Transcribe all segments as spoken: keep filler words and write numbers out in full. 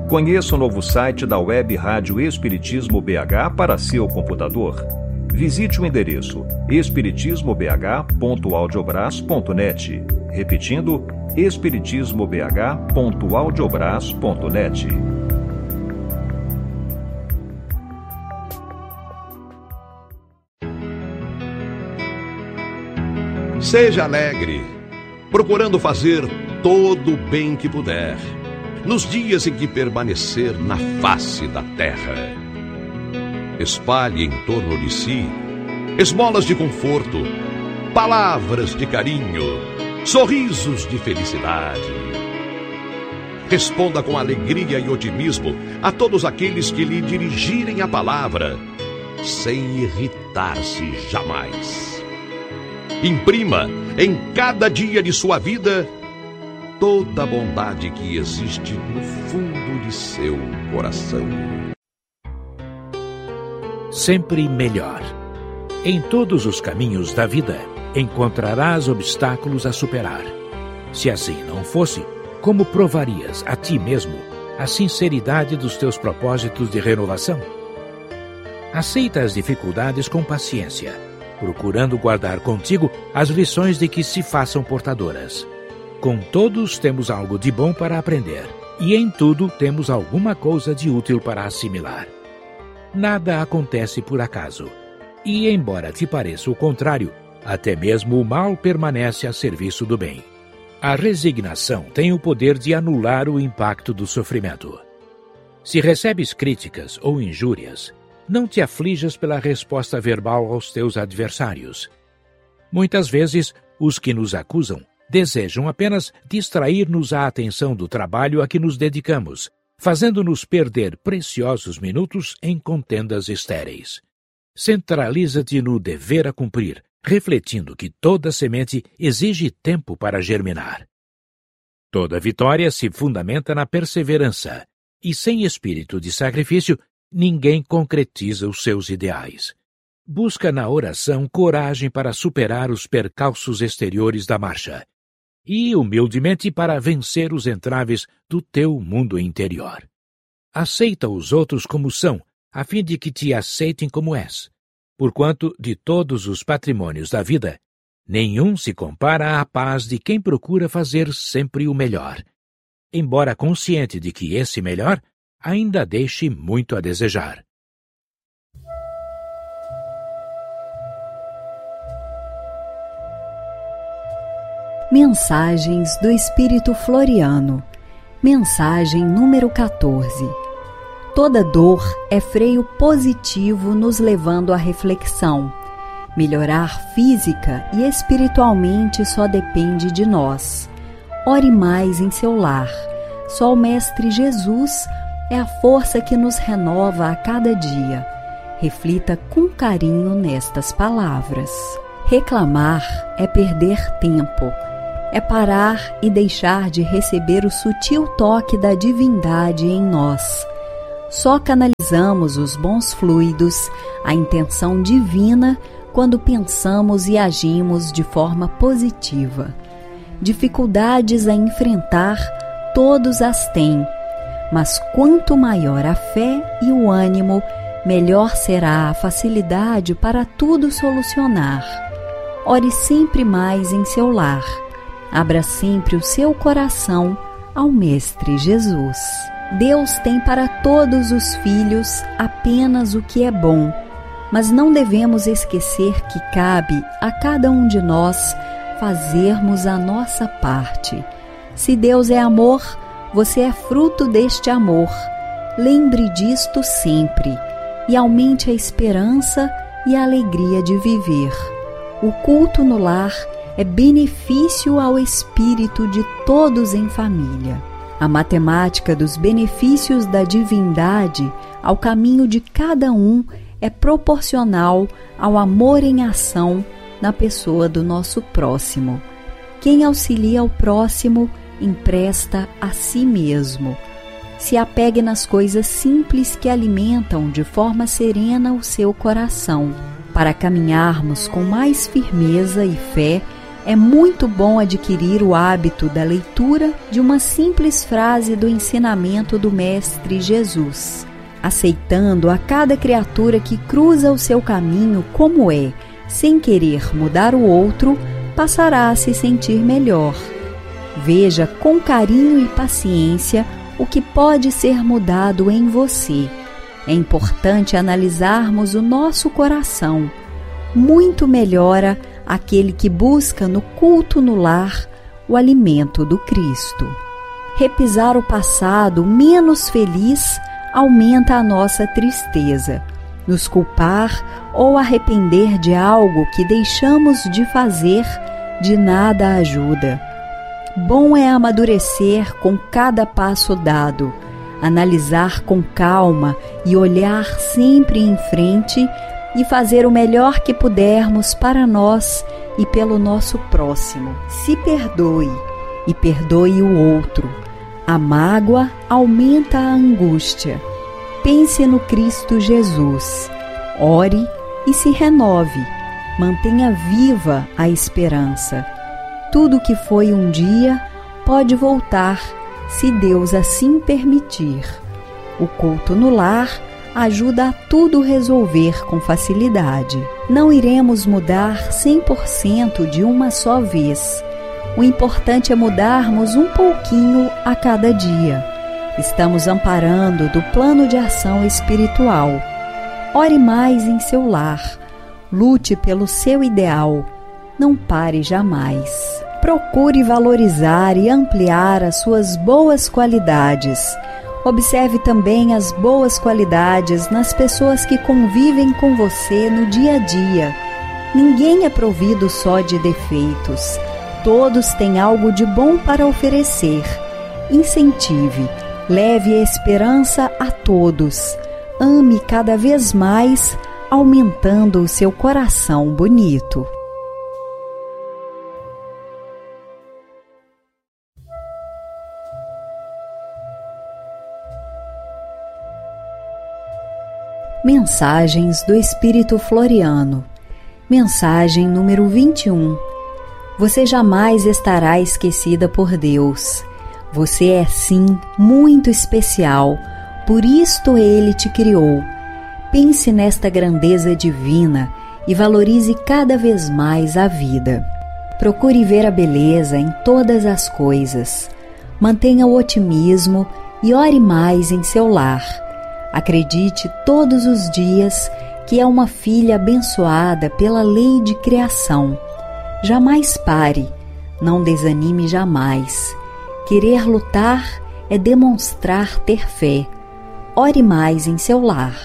Conheça o novo site da Web Rádio Espiritismo B H para seu computador. Visite o endereço espiritismo b h ponto audiobras ponto net. Repetindo, espiritismo b h ponto audiobras ponto net. Seja alegre, procurando fazer todo o bem que puder, nos dias em que permanecer na face da terra. Espalhe em torno de si esmolas de conforto, palavras de carinho, sorrisos de felicidade. Responda com alegria e otimismo a todos aqueles que lhe dirigirem a palavra, sem irritar-se jamais. Imprima em cada dia de sua vida toda a bondade que existe no fundo de seu coração. Sempre melhor. Em todos os caminhos da vida, encontrarás obstáculos a superar. Se assim não fosse, como provarias a ti mesmo a sinceridade dos teus propósitos de renovação? Aceita as dificuldades com paciência, procurando guardar contigo as lições de que se façam portadoras. Com todos temos algo de bom para aprender, e em tudo temos alguma coisa de útil para assimilar. Nada acontece por acaso, e embora te pareça o contrário, até mesmo o mal permanece a serviço do bem. A resignação tem o poder de anular o impacto do sofrimento. Se recebes críticas ou injúrias, não te aflijas pela resposta verbal aos teus adversários. Muitas vezes, os que nos acusam desejam apenas distrair-nos a atenção do trabalho a que nos dedicamos, fazendo-nos perder preciosos minutos em contendas estéreis. Centraliza-te no dever a cumprir, refletindo que toda semente exige tempo para germinar. Toda vitória se fundamenta na perseverança, e sem espírito de sacrifício, ninguém concretiza os seus ideais. Busca na oração coragem para superar os percalços exteriores da marcha, e humildemente para vencer os entraves do teu mundo interior. Aceita os outros como são, a fim de que te aceitem como és, porquanto de todos os patrimônios da vida, nenhum se compara à paz de quem procura fazer sempre o melhor, embora consciente de que esse melhor ainda deixe muito a desejar. Mensagens do Espírito Floriano. Mensagem número quatorze. Toda dor é freio positivo nos levando à reflexão. Melhorar física e espiritualmente só depende de nós. Ore mais em seu lar. Só o Mestre Jesus é a força que nos renova a cada dia. Reflita com carinho nestas palavras. Reclamar é perder tempo. É parar e deixar de receber o sutil toque da divindade em nós. Só canalizamos os bons fluidos, a intenção divina, quando pensamos e agimos de forma positiva. Dificuldades a enfrentar, todos as têm, mas quanto maior a fé e o ânimo, melhor será a facilidade para tudo solucionar. Ore sempre mais em seu lar. Abra sempre o seu coração ao Mestre Jesus. Deus tem para todos os filhos apenas o que é bom, mas não devemos esquecer que cabe a cada um de nós fazermos a nossa parte. Se Deus é amor, você é fruto deste amor. Lembre disto sempre e aumente a esperança e a alegria de viver. O culto no lar é benefício ao espírito de todos em família. A matemática dos benefícios da divindade ao caminho de cada um é proporcional ao amor em ação na pessoa do nosso próximo. Quem auxilia ao próximo, empresta a si mesmo. Se apegue nas coisas simples que alimentam de forma serena o seu coração, para caminharmos com mais firmeza e fé é muito bom adquirir o hábito da leitura de uma simples frase do ensinamento do Mestre Jesus, aceitando a cada criatura que cruza o seu caminho como é, sem querer mudar o outro, passará a se sentir melhor. Veja com carinho e paciência o que pode ser mudado em você. É importante analisarmos o nosso coração. Muito melhora aquele que busca no culto no lar o alimento do Cristo. Repisar o passado menos feliz aumenta a nossa tristeza. Nos culpar ou arrepender de algo que deixamos de fazer, de nada ajuda. Bom é amadurecer com cada passo dado, analisar com calma e olhar sempre em frente e fazer o melhor que pudermos para nós e pelo nosso próximo. Se perdoe e perdoe o outro. A mágoa aumenta a angústia. Pense no Cristo Jesus. Ore e se renove. Mantenha viva a esperança. Tudo que foi um dia pode voltar, se Deus assim permitir. O culto no lar ajuda a tudo resolver com facilidade. Não iremos mudar cem por cento de uma só vez. O importante é mudarmos um pouquinho a cada dia. Estamos amparando do plano de ação espiritual. Ore mais em seu lar. Lute pelo seu ideal. Não pare jamais. Procure valorizar e ampliar as suas boas qualidades. Observe também as boas qualidades nas pessoas que convivem com você no dia a dia. Ninguém é provido só de defeitos. Todos têm algo de bom para oferecer. Incentive, leve a esperança a todos. Ame cada vez mais, aumentando o seu coração bonito. Mensagens do Espírito Floriano. Mensagem número vinte e um. Você jamais estará esquecida por Deus. Você é sim muito especial, por isto Ele te criou. Pense nesta grandeza divina e valorize cada vez mais a vida. Procure ver a beleza em todas as coisas. Mantenha o otimismo e ore mais em seu lar. Acredite todos os dias que é uma filha abençoada pela lei de criação. Jamais pare, não desanime jamais. Querer lutar é demonstrar ter fé. Ore mais em seu lar.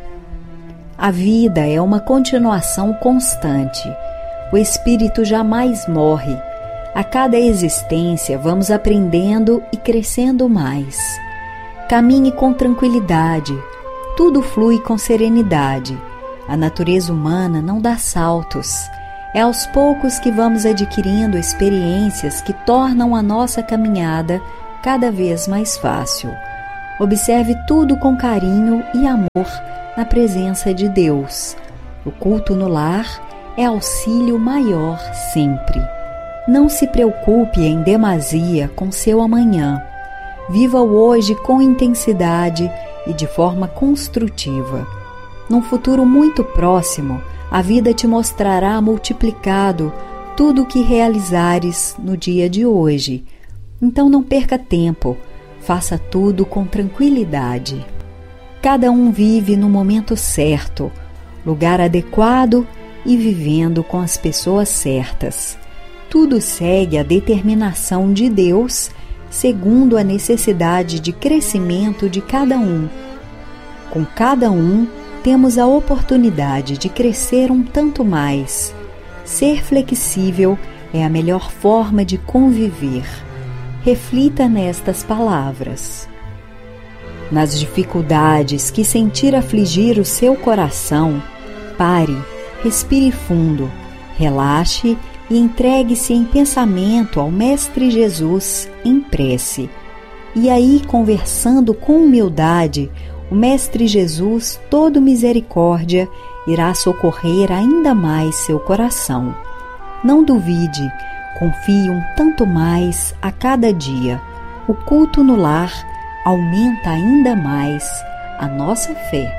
A vida é uma continuação constante. O espírito jamais morre. A cada existência vamos aprendendo e crescendo mais. Caminhe com tranquilidade. Tudo flui com serenidade. A natureza humana não dá saltos. É aos poucos que vamos adquirindo experiências que tornam a nossa caminhada cada vez mais fácil. Observe tudo com carinho e amor na presença de Deus. O culto no lar é auxílio maior sempre. Não se preocupe em demasia com seu amanhã. Viva o hoje com intensidade e de forma construtiva. Num futuro muito próximo, a vida te mostrará multiplicado tudo o que realizares no dia de hoje. Então não perca tempo, faça tudo com tranquilidade. Cada um vive no momento certo, lugar adequado e vivendo com as pessoas certas. Tudo segue a determinação de Deus, segundo a necessidade de crescimento de cada um. Com cada um, temos a oportunidade de crescer um tanto mais. Ser flexível é a melhor forma de conviver. Reflita nestas palavras. Nas dificuldades que sentir afligir o seu coração, pare, respire fundo, relaxe e entregue-se em pensamento ao Mestre Jesus em prece. E aí, conversando com humildade, o Mestre Jesus, todo misericórdia, irá socorrer ainda mais seu coração. Não duvide, Confie um tanto mais a cada dia. O culto no lar aumenta ainda mais a nossa fé.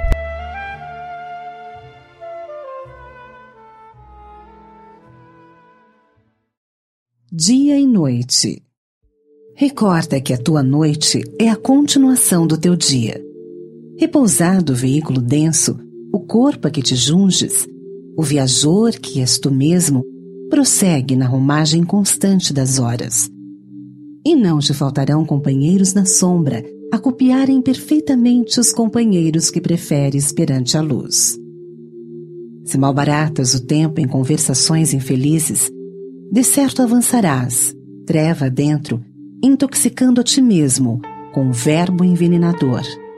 Dia e noite. Recorda que a tua noite é a continuação do teu dia. Repousado o veículo denso, o corpo a que te junges, o viajor que és tu mesmo, prossegue na romagem constante das horas. E não te faltarão companheiros na sombra a copiarem perfeitamente os companheiros que preferes perante a luz. Se malbaratas o tempo em conversações infelizes, de certo avançarás, treva dentro, intoxicando a ti mesmo com o verbo envenenador.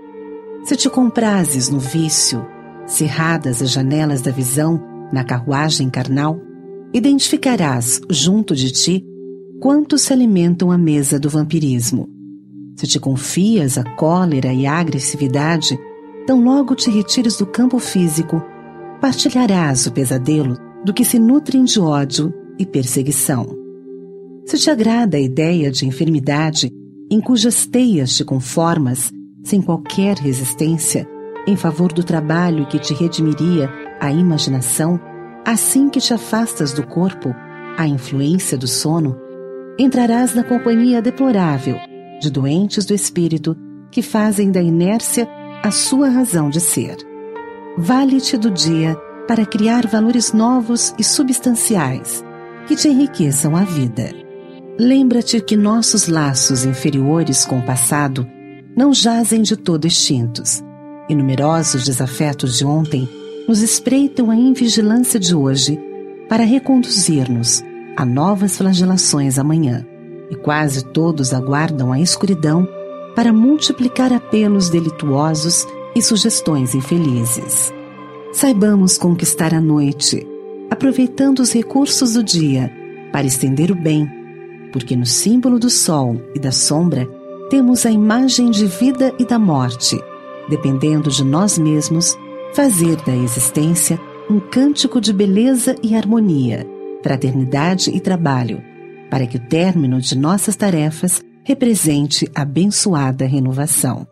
Se te comprases no vício, cerradas as janelas da visão na carruagem carnal, identificarás junto de ti quantos se alimentam à mesa do vampirismo. Se te confias a cólera e a agressividade, tão logo te retires do campo físico, partilharás o pesadelo do que se nutrem de ódio e perseguição. Se te agrada a ideia de enfermidade em cujas teias te conformas, sem qualquer resistência, em favor do trabalho que te redimiria a imaginação, assim que te afastas do corpo, a influência do sono, entrarás na companhia deplorável de doentes do espírito que fazem da inércia a sua razão de ser. Vale-te do dia para criar valores novos e substanciais que te enriqueçam a vida. Lembra-te que nossos laços inferiores com o passado não jazem de todo extintos, e numerosos desafetos de ontem nos espreitam a invigilância de hoje para reconduzir-nos a novas flagelações amanhã, e quase todos aguardam a escuridão para multiplicar apelos delituosos e sugestões infelizes. Saibamos conquistar a noite, aproveitando os recursos do dia para estender o bem, porque no símbolo do sol e da sombra temos a imagem de vida e da morte, dependendo de nós mesmos, fazer da existência um cântico de beleza e harmonia, fraternidade e trabalho, para que o término de nossas tarefas represente abençoada renovação.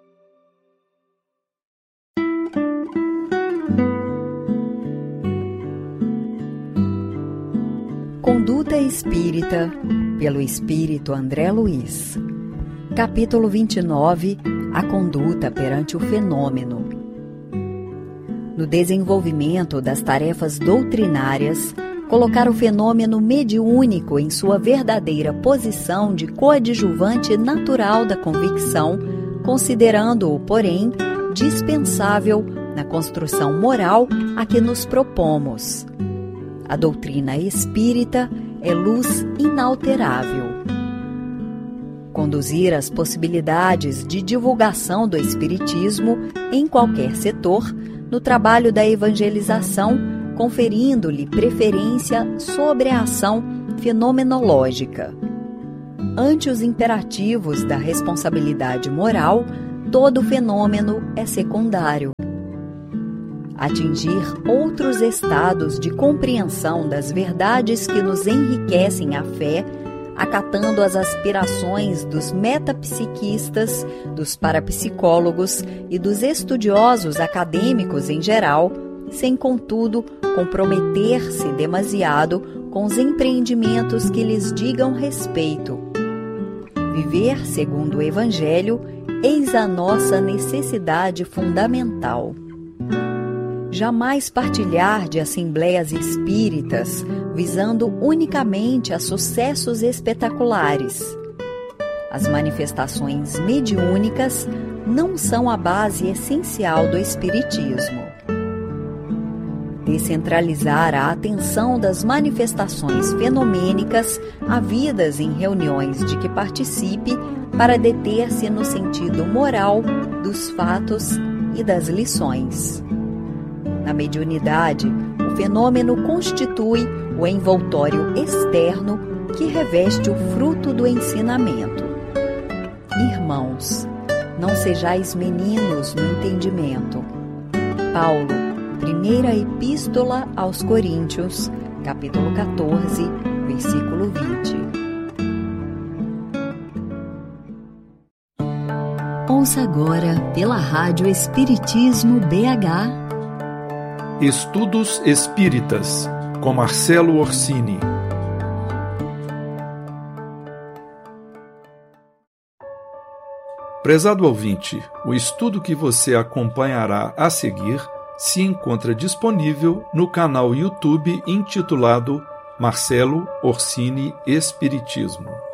Conduta Espírita, pelo Espírito André Luiz. Capítulo vinte e nove. A conduta perante o fenômeno. No desenvolvimento das tarefas doutrinárias, colocar o fenômeno mediúnico em sua verdadeira posição de coadjuvante natural da convicção, considerando-o, porém, dispensável na construção moral a que nos propomos. A doutrina espírita é luz inalterável. Conduzir as possibilidades de divulgação do espiritismo em qualquer setor, no trabalho da evangelização, conferindo-lhe preferência sobre a ação fenomenológica. Ante os imperativos da responsabilidade moral, todo fenômeno é secundário. Atingir outros estados de compreensão das verdades que nos enriquecem a fé, acatando as aspirações dos metapsiquistas, dos parapsicólogos e dos estudiosos acadêmicos em geral, sem, contudo, comprometer-se demasiado com os empreendimentos que lhes digam respeito. Viver segundo o Evangelho, eis a nossa necessidade fundamental. Jamais partilhar de assembleias espíritas, visando unicamente a sucessos espetaculares. As manifestações mediúnicas não são a base essencial do espiritismo. Descentralizar a atenção das manifestações fenomênicas havidas em reuniões de que participe para deter-se no sentido moral dos fatos e das lições. Na mediunidade, o fenômeno constitui o envoltório externo que reveste o fruto do ensinamento. Irmãos, não sejais meninos no entendimento. Paulo, primeira Epístola aos Coríntios, capítulo quatorze, versículo vinte. Ouça agora pela Rádio Espiritismo B H Estudos Espíritas, com Marcelo Orsini. Prezado ouvinte, o estudo que você acompanhará a seguir se encontra disponível no canal YouTube intitulado Marcelo Orsini Espiritismo.